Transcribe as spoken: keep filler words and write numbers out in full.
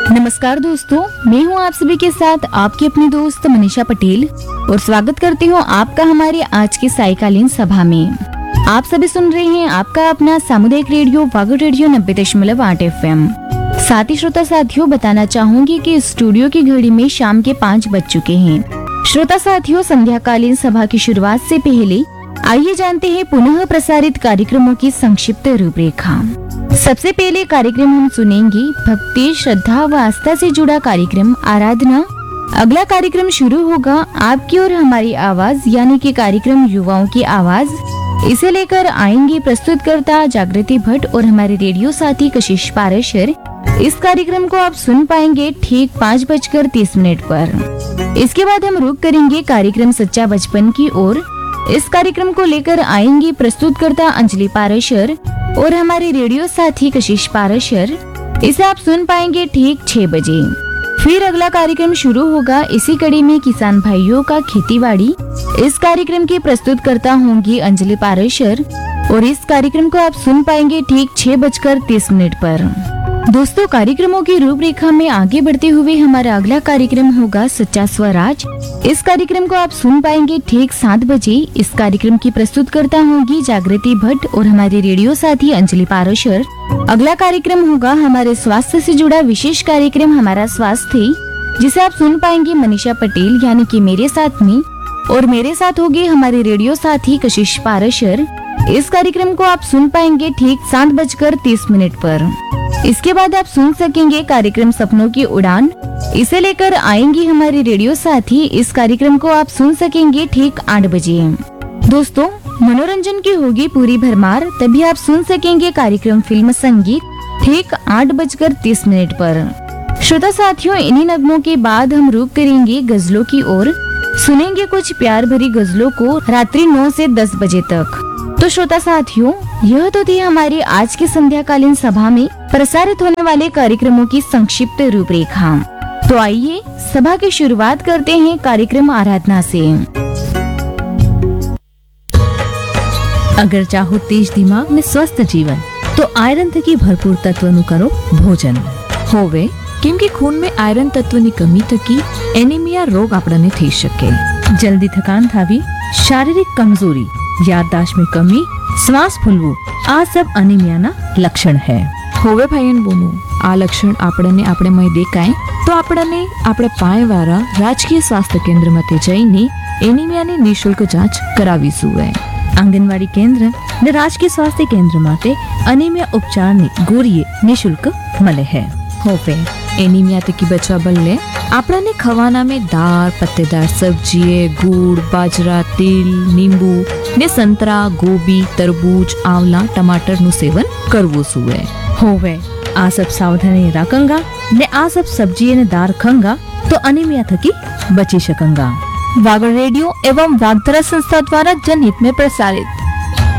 नमस्कार दोस्तों, मैं हूं आप सभी के साथ आपकी अपनी दोस्त मनीषा पटेल और स्वागत करती हूं आपका हमारे आज के सायकालीन सभा में। आप सभी सुन रहे हैं आपका अपना सामुदायिक रेडियो वागड़ रेडियो नब्बे दशमलव आठ एफ एम। साथ ही श्रोता साथियों, बताना चाहूंगी कि स्टूडियो की घड़ी में शाम के पाँच बज चुके हैं। श्रोता साथियों, संध्याकालीन सभा की शुरुआत से पहले आइए जानते हैं पुनः प्रसारित कार्यक्रमों की संक्षिप्त रूपरेखा। सबसे पहले कार्यक्रम हम सुनेंगे भक्ति, श्रद्धा व आस्था से जुड़ा कार्यक्रम आराधना। अगला कार्यक्रम शुरू होगा आपकी और हमारी आवाज यानी कि कार्यक्रम युवाओं की आवाज। इसे लेकर आएंगे प्रस्तुतकर्ता जागृति भट्ट और हमारे रेडियो साथी कशिश पारेशर। इस कार्यक्रम को आप सुन पाएंगे ठीक पाँच बजकर तीस मिनट पर। इसके बाद हम रुक करेंगे कार्यक्रम सच्चा बचपन की ओर। इस कार्यक्रम को लेकर आएंगी प्रस्तुतकर्ता अंजलि पारेशर और हमारे रेडियो साथी कशिश पारेशर। इसे आप सुन पाएंगे ठीक छह बजे। फिर अगला कार्यक्रम शुरू होगा इसी कड़ी में किसान भाइयों का खेतीबाड़ी। इस कार्यक्रम की प्रस्तुतकर्ता होंगी अंजलि पारेशर और इस कार्यक्रम को आप सुन पाएंगे ठीक छह बजकर तीस मिनट पर। दोस्तों, कार्यक्रमों की रूपरेखा में आगे बढ़ते हुए हमारा अगला कार्यक्रम होगा सच्चा स्वराज। इस कार्यक्रम को आप सुन पाएंगे ठीक सात बजे। इस कार्यक्रम की प्रस्तुतकर्ता होगी जागृति भट्ट और हमारे रेडियो साथी अंजलि पारेशर। अगला कार्यक्रम होगा हमारे स्वास्थ्य से जुड़ा विशेष कार्यक्रम हमारा स्वास्थ्य, जिसे आप सुन पाएंगे मनीषा पटेल यानी कि मेरे साथ में, और मेरे साथ होगी हमारे रेडियो साथी कशिश पारेशर। इस कार्यक्रम को आप सुन पाएंगे ठीक सात बजकर तीस मिनट पर। इसके बाद आप सुन सकेंगे कार्यक्रम सपनों की उड़ान। इसे लेकर आएंगी हमारे रेडियो साथी। इस कार्यक्रम को आप सुन सकेंगे ठीक आठ बजे। दोस्तों, मनोरंजन की होगी पूरी भरमार, तभी आप सुन सकेंगे कार्यक्रम फिल्म संगीत ठीक आठ बजकर तीस मिनट पर। श्रोता साथियों, इन्हीं नगमों के बाद हम रुक करेंगे गजलों की ओर। सुनेंगे कुछ प्यार भरी गजलों को रात्रि नौ से दस बजे तक। तो श्रोता साथियों, यह तो थी हमारी आज की संध्याकालीन सभा में प्रसारित होने वाले कार्यक्रमों की संक्षिप्त रूपरेखा। तो आइए सभा की शुरुआत करते हैं कार्यक्रम आराधना से। अगर चाहो तेज दिमाग ने स्वस्थ जीवन, तो आयरन थकी भरपूर तत्वનું કરો ભોજન હોવે, કેમ કે ખૂનમાં આયરન તત્વની કમી થકી એનિમિયા રોગ આપણને થઈ શકે। જલ્દી થકાન થાવી, શારીરિક કમજોરી, याददाश्त में कमी, श्वास फूलવું, આ सब અનિમિયાના લક્ષણ है। હોવે ભાઈ બોનું આ લક્ષણ આપણને આપણે મય દેખાય તો આપણને આપણે પાયવાળા રાજકીય સ્વાસ્થ્ય કેન્દ્રમાંથી જઈને એનિમિયાની નિઃશુલ્ક જાંચ કરાવી જોઈએ। આંગણવાડી કેન્દ્ર ને રાજકીય સ્વાસ્થ્ય કેન્દ્ર માટે અનિમિયા ઉપચારની ગોળીએ નિઃશુલ્ક મળે है। હોવે એનિમિયા થકી બચવા બદલે આપણને ખવાના में દાળ, પત્तेदार सब्जी, गुड़, बाजरा, तिल, नींबू ने संतरा, गोभी, तरबूज, आंवला, टमाटर नु सेवन करवो सुए। होवे आ सब सावधानी राखंगा ने आ सब सब्जी ने दार खंगा तो अनिमिया थकी बची सकंगा। वागड़ रेडियो एवं वागधरा संस्था द्वारा जनहित में प्रसारित।